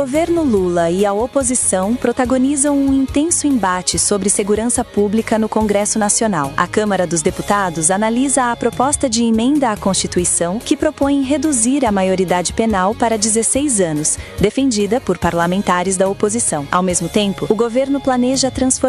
governo Lula e a oposição protagonizam um intenso embate sobre segurança pública no Congresso Nacional. A Câmara dos Deputados analisa a proposta de emenda à Constituição que propõe reduzir a maioridade penal para 16 anos, defendida por parlamentares da oposição. Ao mesmo tempo, o governo planeja transformar